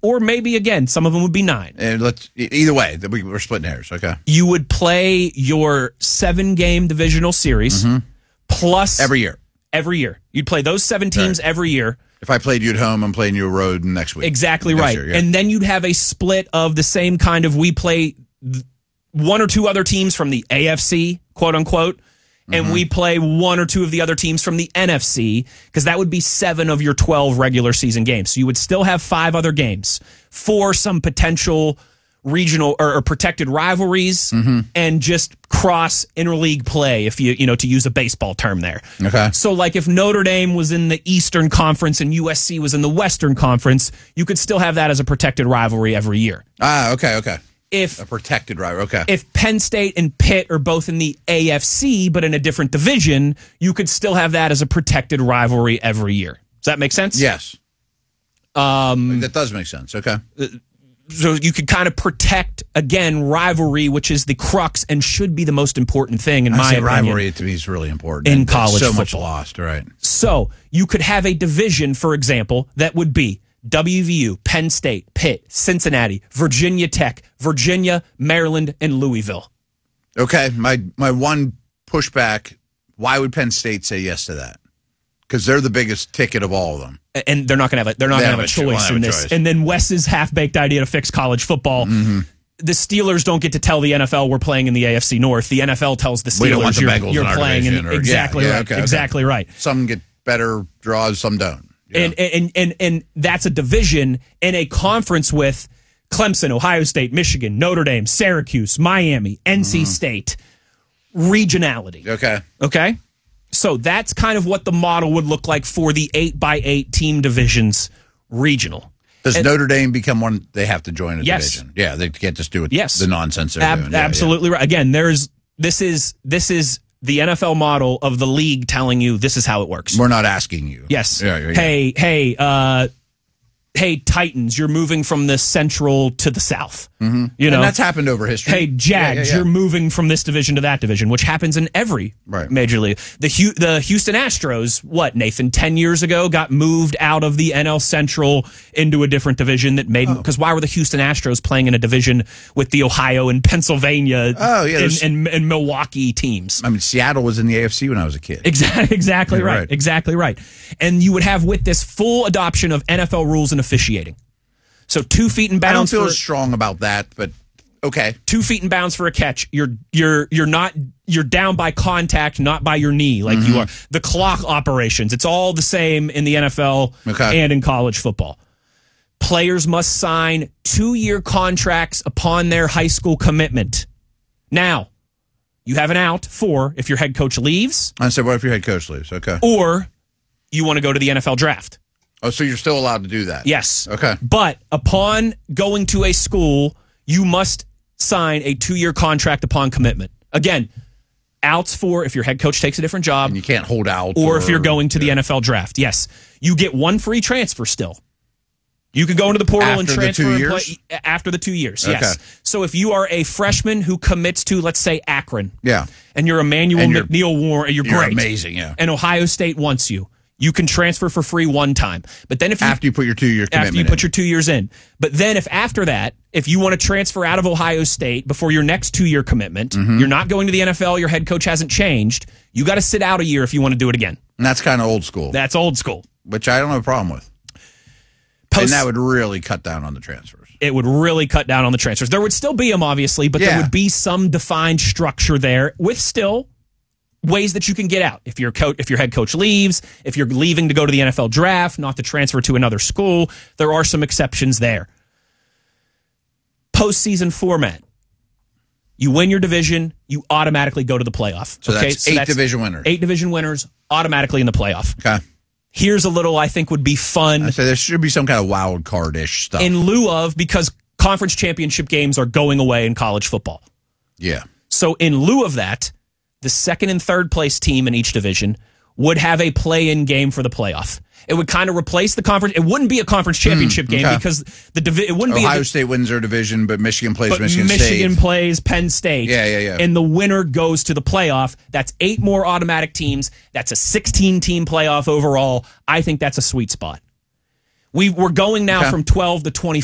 or maybe, again, some of them would be 9. And either way, we're splitting hairs. Okay. You would play your 7-game divisional series plus... Every year. Every year. You'd play those 7 teams every year. If I played you at home, I'm playing you a road next week. Exactly right. Year, yeah. And then you'd have a split of the same kind of, we play 1 or 2 other teams from the AFC, quote unquote, and we play 1 or 2 of the other teams from the NFC, because that would be 7 of your 12 regular season games. So you would still have 5 other games for some potential regional or protected rivalries and just cross interleague play, if you know, to use a baseball term there. Okay. So like if Notre Dame was in the Eastern Conference and USC was in the Western Conference, you could still have that as a protected rivalry every year. Okay. If a protected rivalry, okay. If Penn State and Pitt are both in the AFC but in a different division, you could still have that as a protected rivalry every year. Does that make sense? Yes. That does make sense. Okay. So you could kind of protect, again, rivalry, which is the crux and should be the most important thing, in my opinion. Rivalry, to me, is really important. In college so football. Much lost, right. So you could have a division, for example, that would be WVU, Penn State, Pitt, Cincinnati, Virginia Tech, Virginia, Maryland, and Louisville. Okay, my one pushback, why would Penn State say yes to that? Because they're the biggest ticket of all of them. And they're not going to have a choice in this. And then Wes's half-baked idea to fix college football. The Steelers don't get to tell the NFL we're playing in the AFC North. The NFL tells the Steelers you're playing in exactly right. Exactly right. Some get better draws, some don't. Yeah. And that's a division in a conference with Clemson, Ohio State, Michigan, Notre Dame, Syracuse, Miami, NC State. Regionality. Okay? So that's kind of what the model would look like for the 8x8 team divisions regional. Does Notre Dame become one they have to join a division? Yeah, they can't just do it. Yes. The nonsense they're doing. Absolutely right. Again, this is the NFL model of the league telling you this is how it works. We're not asking you. Yes. Hey, Titans, you're moving from the Central to the South. You know, and that's happened over history. Hey, Jags, you're moving from this division to that division, which happens in every major league. The Houston Astros, Nathan, 10 years ago got moved out of the NL Central into a different division that made, because why were the Houston Astros playing in a division with the Ohio and Pennsylvania and Milwaukee teams? I mean, Seattle was in the AFC when I was a kid. Exactly right. Exactly right. And you would have with this full adoption of NFL rules and officiating. So 2 feet in bounds. I don't feel as strong about that, but okay. 2 feet in bounds for a catch. You're down by contact, not by your knee, like you are. The clock operations, it's all the same in the NFL and in college football. Players must sign 2-year contracts upon their high school commitment. Now, you have an out for if your head coach leaves. I said, what if your head coach leaves? Okay. Or you want to go to the NFL draft. Oh, so you're still allowed to do that? Yes. Okay. But upon going to a school, you must sign a 2-year contract upon commitment. Again, outs for if your head coach takes a different job. And you can't hold out. Or if you're going to the NFL draft. Yes. You get 1 free transfer still. You could go into the portal and transfer after the 2 years. Okay. Yes. So if you are a freshman who commits to, let's say, Akron. Yeah. And you're Emmanuel McNeil Warren. You're great. Amazing, yeah. And Ohio State wants you. You can transfer for free 1 time. But then after you put your 2-year commitment after you put your 2 years in. But then if after that, if you want to transfer out of Ohio State before your next 2-year commitment, you're not going to the NFL, your head coach hasn't changed, you got to sit out a year if you want to do it again. And that's kind of old school. That's old school. Which I don't have a problem with. And that would really cut down on the transfers. It would really cut down on the transfers. There would still be them, obviously, but there would be some defined structure there with still ways that you can get out. If your head coach leaves, if you're leaving to go to the NFL draft, not to transfer to another school, there are some exceptions there. Postseason format. You win your division, you automatically go to the playoff. So that's 8 division winners. 8 division winners automatically in the playoff. Okay. Here's a little I think would be fun. I say there should be some kind of wild card-ish stuff. In lieu of, because conference championship games are going away in college football. Yeah. So in lieu of that, the 2nd and 3rd place team in each division would have a play-in game for the playoff. It would kind of replace the conference. It wouldn't be a conference championship game because it wouldn't be Ohio State wins their division, but Michigan plays Michigan State. Michigan plays Penn State. Yeah. And the winner goes to the playoff. That's 8 more automatic teams. That's a 16-team playoff overall. I think that's a sweet spot. We're going now from 12 to 24.